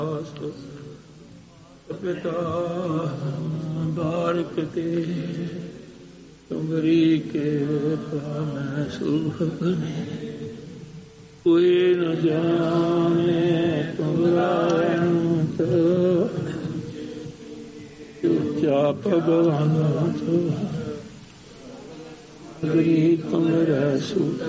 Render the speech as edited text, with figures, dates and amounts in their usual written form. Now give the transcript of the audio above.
पिता बारक ते तुमरी के मैं सुखने कोई न जाने तुमरा अंत ऊंचा भगवान तुमरी तुमरा सुख